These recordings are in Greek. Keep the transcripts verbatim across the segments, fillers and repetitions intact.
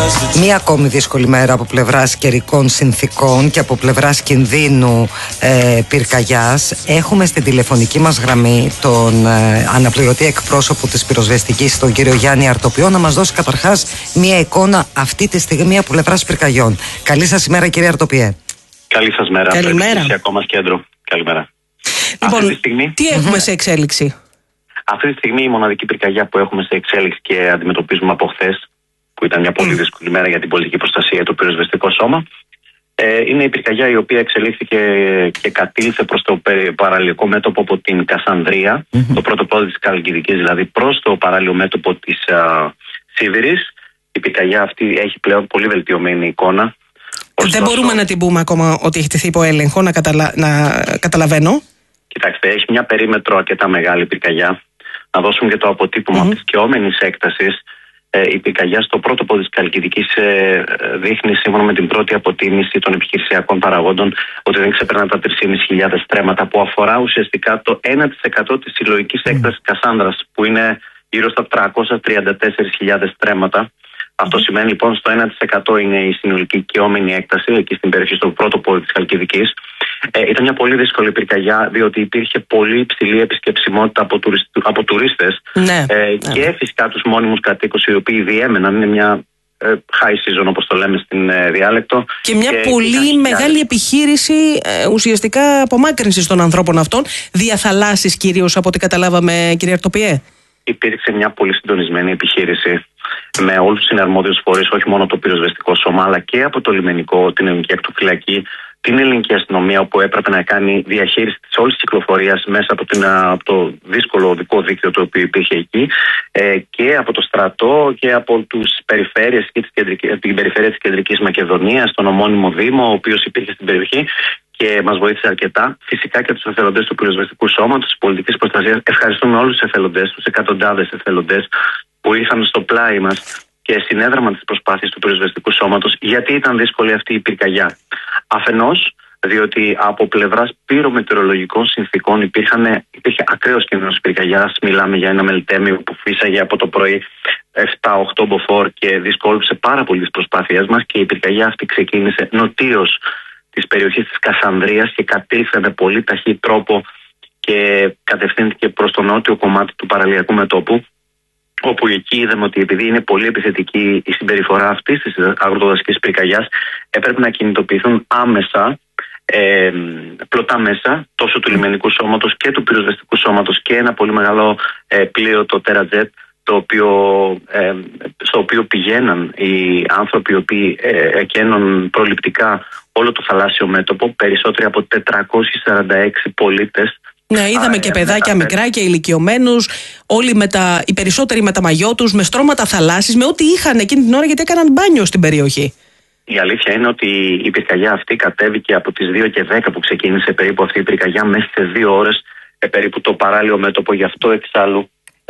Μία ακόμη δύσκολη μέρα από πλευράς καιρικών συνθήκων και από πλευράς κινδύνου ε, πυρκαγιάς. Έχουμε στην τηλεφωνική μας γραμμή τον ε, αναπληρωτή εκπρόσωπο της πυροσβεστικής, τον κύριο Γιάννη Αρτοπιό, να μας δώσει καταρχάς μία εικόνα αυτή τη στιγμή από πλευράς πυρκαγιών. Καλή σας ημέρα, κύριε Αρτοπιέ. Καλή σας μέρα. Καλημέρα. Ακόμα κέντρο. Καλημέρα. Λοιπόν, αυτή τη στιγμή, τι έχουμε σε εξέλιξη? Αυτή τη στιγμή η μοναδική πυρκαγιά που έχουμε σε εξέλιξη και αντιμετωπίζουμε από χθες, που ήταν μια πολύ δύσκολη μέρα για την πολιτική προστασία για το πυροσβεστικό σώμα, ε, είναι η πυρκαγιά η οποία εξελίχθηκε και κατήλθε προς το παραλιακό μέτωπο από την Κασανδρία, mm-hmm. το πρώτο πόδι της Καλκιδικής, δηλαδή προς το παράλιο μέτωπο της α, Σίβηρης. Η πυρκαγιά αυτή έχει πλέον πολύ βελτιωμένη εικόνα. Ωστόσο, δεν μπορούμε να την πούμε ακόμα ότι έχει τεθεί υπό έλεγχο, να, καταλα... να καταλαβαίνω. Κοιτάξτε, έχει μια περίμετρο αρκετά μεγάλη πυρκαγιά. Να δώσουμε και το αποτύπωμα mm-hmm. της καιόμενης έκτασης. Ε, η πυρκαγιά στο πρώτο πόδι της Καλκιδικής ε, δείχνει, σύμφωνα με την πρώτη αποτίμηση των επιχειρησιακών παραγόντων, ότι δεν ξεπερνά τα τρεις χιλιάδες πεντακόσιες στρέμματα, που αφορά ουσιαστικά το ένα τοις εκατό της συλλογικής mm-hmm. έκτασης Κασάνδρας, που είναι γύρω στα τριακόσιες τριάντα τέσσερις χιλιάδες στρέμματα. Αυτό σημαίνει λοιπόν στο ένα τοις εκατό είναι η συνολική καιόμενη έκταση εκεί στην περιοχή, στο πρώτο πόδι της Καλκιδικής. Ε, ήταν μια πολύ δύσκολη πυρκαγιά, διότι υπήρχε πολύ υψηλή επισκεψιμότητα από, τουριστ, από τουρίστες ναι, ε, ναι. και φυσικά τους μόνιμους κατοίκους, οι οποίοι διέμεναν. Είναι μια ε, high season, όπως το λέμε στην ε, διάλεκτο. Και μια και πολύ μεγάλη επιχείρηση ε, ουσιαστικά απομάκρυνσης των ανθρώπων αυτών, διαθαλάσσης κυρίως, από ό,τι καταλάβαμε, κύριε Αρτοπιέ. Υπήρξε μια πολύ συντονισμένη επιχείρηση με όλους τους συναρμόδιους φορείς, όχι μόνο το πυροσβεστικό σώμα, αλλά και από το λιμενικό, την ελληνική ακτοφυλακή, την ελληνική αστυνομία, όπου έπρεπε να κάνει διαχείριση της όλης της κυκλοφορίας μέσα από, την, από το δύσκολο οδικό δίκτυο το οποίο υπήρχε εκεί, ε, και από το στρατό και από τους περιφέρειες και την περιφέρεια της Κεντρικής Μακεδονίας, τον ομώνυμο Δήμο, ο οποίος υπήρχε στην περιοχή και μας βοήθησε αρκετά. Φυσικά και τους εθελοντές του πυροσβεστικού σώματος, της πολιτικής προστασίας. Ευχαριστούμε όλους τους εθελοντές, τους εκατοντάδες εθελοντές που ήρθαν στο πλάι μας και συνέδραμαν τις προσπάθειες του πυροσβεστικού σώματος. Γιατί ήταν δύσκολη αυτή η πυρκαγιά? Αφενός, διότι από πλευράς πυρομετεωρολογικών συνθήκων υπήρχαν, υπήρχε ακραίος κίνδυνος πυρκαγιάς. Μιλάμε για ένα μελτέμιο που φύσαγε από το πρωί επτά οχτώ μποφόρ και δυσκόλυψε πάρα πολύ τις προσπάθειές μας, και η πυρκαγιά αυτή ξεκίνησε νοτίως της περιοχής της Κασανδρίας και κατήλθε με πολύ ταχύ τρόπο και κατευθύνθηκε προς το νότιο κομμάτι του παραλιακού μετώπου, όπου εκεί είδαμε ότι επειδή είναι πολύ επιθετική η συμπεριφορά αυτής της αγροτοδασικής πυρκαγιάς, έπρεπε να κινητοποιηθούν άμεσα ε, πλωτά μέσα, τόσο του λιμενικού σώματος και του πυροσβεστικού σώματος, και ένα πολύ μεγάλο ε, πλοίο, το TerraJet, το οποίο, ε, στο οποίο πηγαίναν οι άνθρωποι οι οποίοι ε, εκένουν προληπτικά όλο το θαλάσσιο μέτωπο, περισσότεροι από τετρακόσιοι σαράντα έξι πολίτες. Ναι, είδαμε και παιδάκια μικρά και ηλικιωμένους, όλοι με τα, οι περισσότεροι με τα μαγιό τους, με στρώματα θαλάσσης, με ό,τι είχαν εκείνη την ώρα, γιατί έκαναν μπάνιο στην περιοχή. Η αλήθεια είναι ότι η πυρκαγιά αυτή κατέβηκε από τις δύο και δέκα που ξεκίνησε περίπου αυτή η πυρκαγιά, μέσα σε δύο ώρες ε, περίπου το παράλιο μέτωπο. Γι' αυτό εξάλλου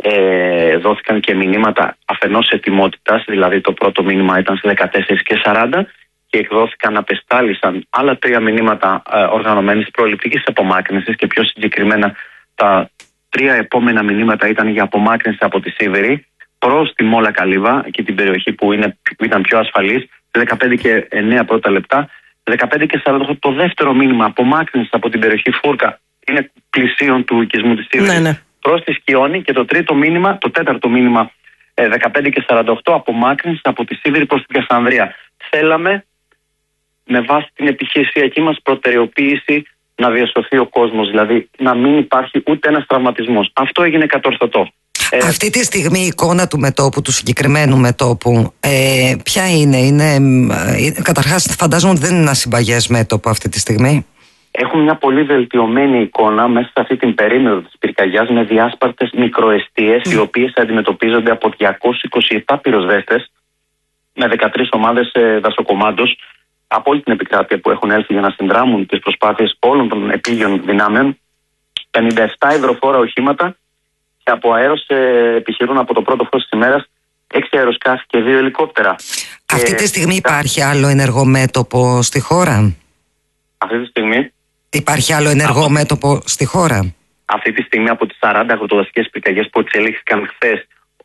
ε, δόθηκαν και μηνύματα αφενός ετοιμότητας, δηλαδή το πρώτο μήνυμα ήταν σε δεκατέσσερις και σαράντα, και εκδόθηκαν, απεστάλησαν άλλα τρία μηνύματα ε, οργανωμένης προληπτικής απομάκρυνσης, και πιο συγκεκριμένα τα τρία επόμενα μηνύματα ήταν για απομάκρυνση από τη Σίβηρη προς τη Μόλα Καλύβα και την περιοχή που είναι, ήταν πιο ασφαλής, δεκαπέντε και εννέα πρώτα λεπτά, δεκαπέντε και σαράντα οκτώ το δεύτερο μήνυμα απομάκρυνση από την περιοχή Φούρκα, είναι πλησίον του οικισμού της Σίβηρης, ναι, ναι. προς τη Σκιώνη, και το τρίτο μήνυμα, το τέταρτο μήνυμα, ε, δεκαπέντε και σαράντα οκτώ απομάκρυνση από τη Σίβηρη προς την Κασανδρία. Θέλαμε, με βάση την επιχειρησιακή μας προτεραιοποίηση, να διασωθεί ο κόσμος, δηλαδή να μην υπάρχει ούτε ένας τραυματισμός. Αυτό έγινε κατορθωτό. Αυτή τη στιγμή η εικόνα του μετώπου, του συγκεκριμένου μετώπου, ε, ποια είναι? είναι ε, καταρχάς φαντάζομαι ότι δεν είναι ένα συμπαγές μέτωπο αυτή τη στιγμή. Έχουμε μια πολύ βελτιωμένη εικόνα μέσα σε αυτή την περίμετρο της πυρκαγιάς, με διάσπαρτες μικροεστίες, mm. οι οποίες αντιμετωπίζονται από διακόσιους είκοσι επτά πυροσβέστες με δεκατρείς ομάδες ε, δασοκομάντος από όλη την επικράτεια, που έχουν έλθει για να συνδράμουν τις προσπάθειες όλων των επίγειων δυνάμεων, πενήντα επτά υδροφόρα οχήματα, και από αέρος ε, επιχειρούν από το πρώτο φως της ημέρας έξι αεροσκάφη και δύο ελικόπτερα. Αυτή και... τη στιγμή υπάρχει άλλο ενεργό μέτωπο στη χώρα? Αυτή τη στιγμή Υπάρχει άλλο ενεργό από... μέτωπο στη χώρα? Αυτή τη στιγμή, από τις σαράντα αγροτοδασικές πυρκαγιές που εξελίχθηκαν χθες,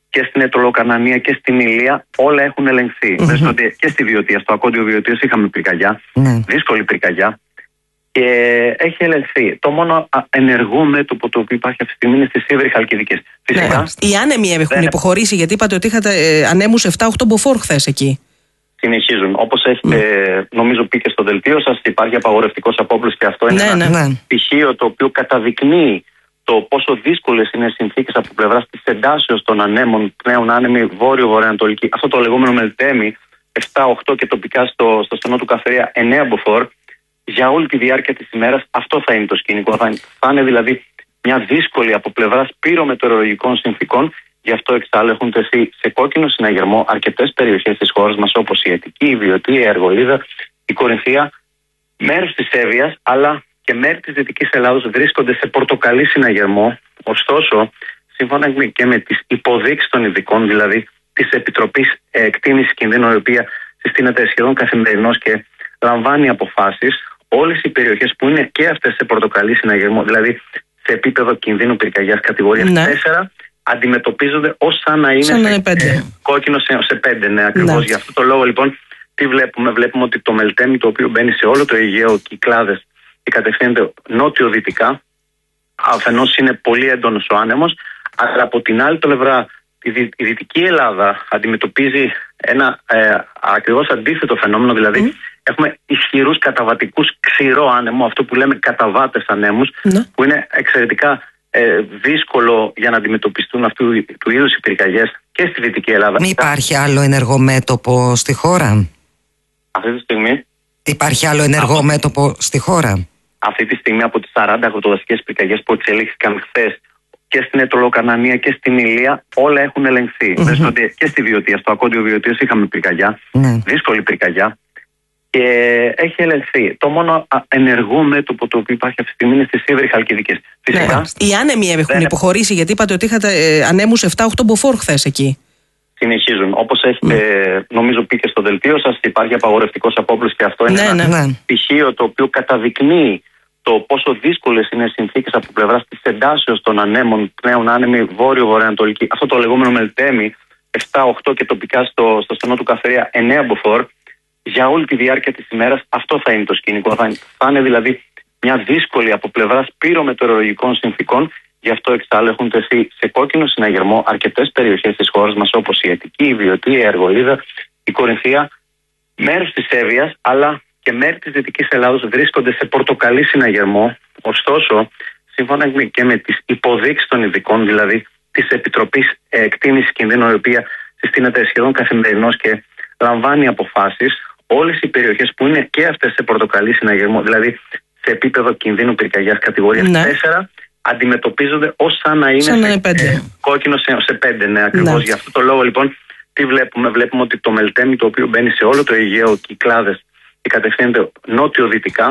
και στην Αιτωλοκαρνανία και στην Ηλία, όλα έχουν ελεγχθεί. Mm-hmm. Βρίσκονται και στη Βιωτία, στο Ακόντιο Βιωτίας είχαμε πυρκαγιά, mm. δύσκολη πυρκαγιά, και έχει ελεγχθεί. Το μόνο ενεργό μέτωπο το οποίο υπάρχει αυτή τη στιγμή είναι στις Ύβρι Χαλκιδικές. Φυσικά. Ναι. Οι άνεμοι έχουν δεν... υποχωρήσει, γιατί είπατε ότι είχατε ε, ανέμους επτά οχτώ μποφόρ χθες εκεί. Συνεχίζουν. Όπως έχετε, mm. νομίζω, πει και στο δελτίο σας, υπάρχει απαγορευτικός απόπλος, και αυτό είναι ναι, ένα ναι. στοιχείο το οποίο καταδεικνύει το πόσο δύσκολες είναι οι συνθήκες από πλευράς της εντάσεως των ανέμων, πλέον άνεμοι βόρειο-βορειοανατολική. Αυτό το λεγόμενο μελτέμι, επτά οχτώ και τοπικά στο, στο στενό του Καφερία εννέα μποφόρ, για όλη τη διάρκεια της ημέρας αυτό θα είναι το σκηνικό. Θα είναι, θα είναι δηλαδή μια δύσκολη από πλευράς πυρομετεωρολογικών συνθήκων. Γι' αυτό εξάλλου έχουν τεθεί σε κόκκινο συναγερμό αρκετές περιοχές της χώρας μας, όπως η Αττική, η Βιωτία, η Αργολίδα, η Κορινθία, μέρος της Εύβοιας, αλλά και μέρη της Δυτικής Ελλάδος βρίσκονται σε πορτοκαλί συναγερμό. Ωστόσο, σύμφωνα και με τις υποδείξεις των ειδικών, δηλαδή της Επιτροπής Εκτίμησης Κινδύνου, η οποία συστήνεται σχεδόν καθημερινώς και λαμβάνει αποφάσεις, όλες οι περιοχές που είναι και αυτές σε πορτοκαλί συναγερμό, δηλαδή σε επίπεδο κινδύνου πυρκαγιάς κατηγορίας ναι. τέσσερα, αντιμετωπίζονται ως σαν να είναι σαν σε, ε, κόκκινο σε, σε πέντε. Ναι, ακριβώς. Ναι. Γι' αυτό το λόγο λοιπόν τι βλέπουμε. Βλέπουμε ότι το μελτέμι, το οποίο μπαίνει σε όλο το Αιγαίο, Κυκλάδες, και κατευθύνεται νότιο-δυτικά, αφενός είναι πολύ έντονος ο άνεμος, αλλά από την άλλη πλευρά η, δι, η Δυτική Ελλάδα αντιμετωπίζει ένα ε, ακριβώς αντίθετο φαινόμενο, δηλαδή mm. έχουμε ισχυρούς καταβατικούς ξηρό άνεμο, αυτό που λέμε καταβάτες ανέμους, mm. που είναι εξαιρετικά ε, δύσκολο για να αντιμετωπιστούν αυτού του είδους οι πυρκαγιές και στη Δυτική Ελλάδα. Μη υπάρχει άλλο ενεργό μέτωπο στη χώρα? Αυτή τη στιγμή Υπάρχει άλλο ενεργό από... μέτωπο στη χώρα? Αυτή τη στιγμή από τις σαράντα αγροτοδασικές πυρκαγιές που εξελίχθηκαν χθες και στην Αιτωλοκαρνανία και στην Ηλία, όλα έχουν ελεγχθεί. Mm-hmm. Βρίσκονται και στη Βιωτία, στο Ακόντιο Βιωτίας είχαμε πυρκαγιά, mm. δύσκολη πυρκαγιά, και έχει ελεγχθεί. Το μόνο ενεργό μέτωπο το οποίο υπάρχει αυτή τη στιγμή είναι στις Ύβρι Χαλκιδικές. Φυσικά. Ναι. Οι άνεμοι έχουν δεν... υποχωρήσει, γιατί είπατε ότι είχατε ε, ανέμους επτά οχτώ μποφόρ χθες εκεί. Συνεχίζουν. Όπως έχετε, mm. νομίζω, πει και στο δελτίο σας, υπάρχει απαγορευτικός απόπλος, και αυτό είναι ναι, ένα ναι. στοιχείο το οποίο καταδεικνύει το πόσο δύσκολες είναι οι συνθήκες από πλευράς της εντάσεως των ανέμων, πλέον άνεμοι βόρειο-βορειοανατολική. Αυτό το λεγόμενο μελτέμι, επτά οχτώ και τοπικά στο, στο στενό του Καφερία εννέα μποφόρ, για όλη τη διάρκεια της ημέρας αυτό θα είναι το σκηνικό. Θα είναι, θα είναι δηλαδή μια δύσκολη από πλευράς πυρομετεωρολογικών συνθήκων. Γι' αυτό εξάλλου έχουν τεθεί σε κόκκινο συναγερμό αρκετές περιοχές της χώρας μας, όπως η Αττική, η Βιωτία, η Αργολίδα, η Κορινθία, μέρος της Εύβοιας, αλλά και μέρη της Δυτικής Ελλάδος βρίσκονται σε πορτοκαλί συναγερμό. Ωστόσο, σύμφωνα και με τις υποδείξεις των ειδικών, δηλαδή της Επιτροπής Εκτίμησης Κινδύνου, η οποία συστήνεται σχεδόν καθημερινώς και λαμβάνει αποφάσεις, όλες οι περιοχές που είναι και αυτές σε πορτοκαλί συναγερμό, δηλαδή σε επίπεδο κινδύνου πυρκαγιάς κατηγορίας ναι. τέσσερα, αντιμετωπίζονται ως σαν να είναι, σαν σε, ε, κόκκινο σε, σε πέντε. Ναι, ακριβώς. Ναι. Γι' αυτό το λόγο λοιπόν τι βλέπουμε. Βλέπουμε ότι το μελτέμι, το οποίο μπαίνει σε όλο το Αιγαίο, Κυκλάδες, και κατευθύνεται νότιο-δυτικά,